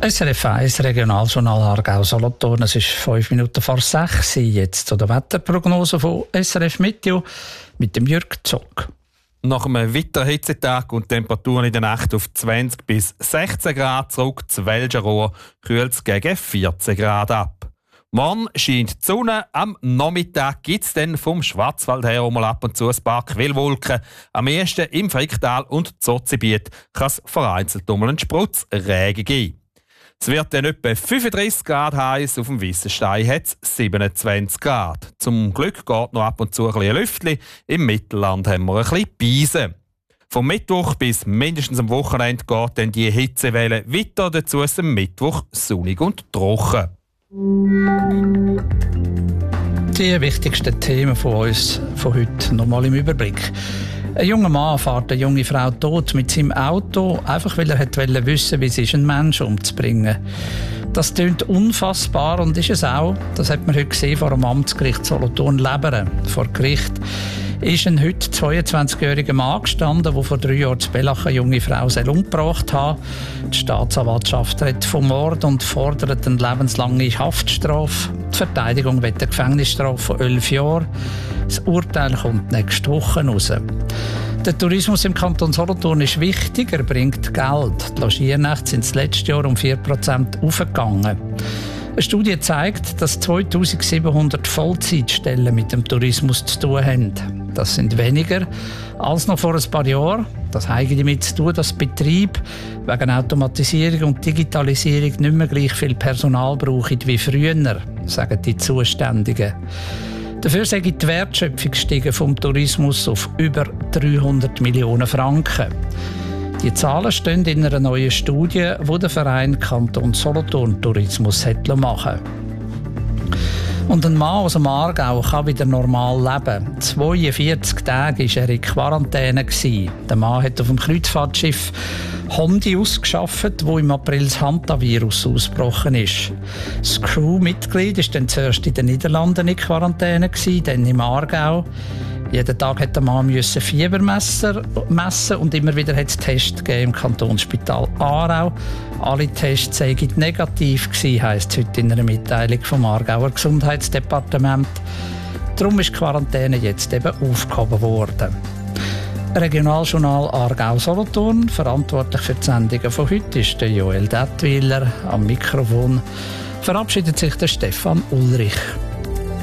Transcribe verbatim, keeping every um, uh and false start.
S R F eins Regionaljournal Aargau-Solothurn. Es ist fünf Minuten vor sechs. Jetzt zu der Wetterprognose von S R F Meteo mit dem Jürg Zog. Nach einem Witterhitzetag und Temperaturen in der Nacht auf zwanzig bis sechzehn Grad zurück zu Welgenrohr kühlt es gegen vierzehn Grad ab. Morgen scheint die Sonne, am Nachmittag gibt es dann vom Schwarzwald her mal ab und zu ein paar Quellwolken. Am ehesten im Fricktal und Zotzigebiet kann es vereinzelt um einen Sprotzregen geben. Es wird dann etwa fünfunddreissig Grad heiß, auf dem Wissenstein hat es siebenundzwanzig Grad. Zum Glück geht noch ab und zu ein bisschen Lüftchen. Im Mittelland haben wir ein bisschen Beisen. Vom Mittwoch bis mindestens am Wochenende geht dann die Hitzewelle weiter. Dazu ist am Mittwoch sonnig und trocken. Die wichtigsten Themen von uns von heute nochmal im Überblick. Ein junger Mann fährt eine junge Frau tot mit seinem Auto, einfach weil er wollte wissen, wie es ist, einen Menschen umzubringen. Das klingt unfassbar und ist es auch. Das hat man heute gesehen vor dem Amtsgericht Solothurn-Leberen. Vor Gericht ist ein heute zweiundzwanzigjähriger Mann gestanden, der vor drei Jahren in Bellach eine junge Frau umgebracht hat. Die Staatsanwaltschaft redet vom Mord und fordert eine lebenslange Haftstrafe. Die Verteidigung will eine Gefängnisstrafe von elf Jahren. Das Urteil kommt nächste Woche raus. Der Tourismus im Kanton Solothurn ist wichtig, er bringt Geld. Die Logiernächte sind das letzte Jahr um vier Prozent aufgegangen. Eine Studie zeigt, dass zweitausendsiebenhundert Vollzeitstellen mit dem Tourismus zu tun haben. Das sind weniger als noch vor ein paar Jahren. Das hat damit zu tun, dass Betriebe wegen Automatisierung und Digitalisierung nicht mehr gleich viel Personal brauchen wie früher, sagen die Zuständigen. Dafür sei die Wertschöpfung gestiegen vom Tourismus auf über dreihundert Millionen Franken. Die Zahlen stehen in einer neuen Studie, die der Verein Kanton Solothurn Tourismus machen. Und ein Mann aus dem Aargau kann wieder normal leben. zweiundvierzig Tage war er in Quarantäne. Der Mann hat auf dem Kreuzfahrtschiff Hondi ausgeschafft, wo im April das Hantavirus ausgebrochen ist. Das Crewmitglied war dann zuerst in den Niederlanden in Quarantäne, dann im Aargau. Jeden Tag hat der Mann Fieber messen und immer wieder hat es Tests gegeben im Kantonsspital Aarau. Alle Tests seien negativ gewesen, heisst es heute in einer Mitteilung vom Aargauer Gesundheitsdepartement. Darum ist die Quarantäne jetzt eben aufgehoben worden. Regionaljournal Aargau-Solothurn. Verantwortlich für die Sendungen von heute ist der Joel Dettwiler. Am Mikrofon verabschiedet sich der Stefan Ulrich.